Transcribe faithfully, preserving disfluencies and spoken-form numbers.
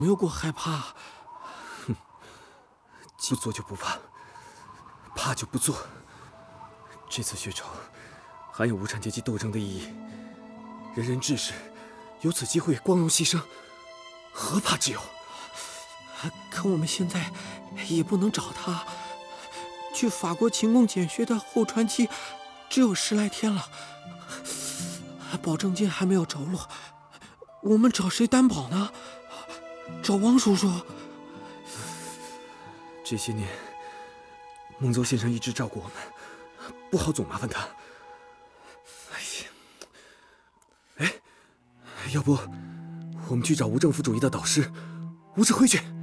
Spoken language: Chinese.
没有过害怕。 哼，不做就不怕，怕就不做。这次血仇含有无产阶级斗争的意义，人人志士有此机会光荣牺牲，何怕之有？ 可我们现在也不能找他。去法国勤工俭学的后传期只有十来天了，保证金还没有着落，我们找谁担保呢？找王叔叔。 这些年，孟邹先生一直照顾我们，不好总麻烦他。哎呀，哎，要不我们去找无政府主义的导师吴志辉去？